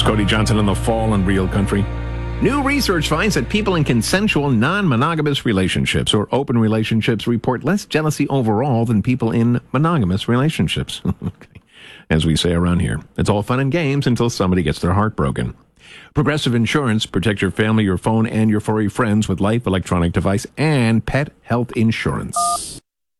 Cody Johnson in the fall on Real Country. New research finds that people in consensual, non-monogamous relationships or open relationships report less jealousy overall than people in monogamous relationships. Okay. As we say around here, it's all fun and games until somebody gets their heart broken. Progressive Insurance. Protect your family, your phone, and your furry friends with life, electronic device, and pet health insurance.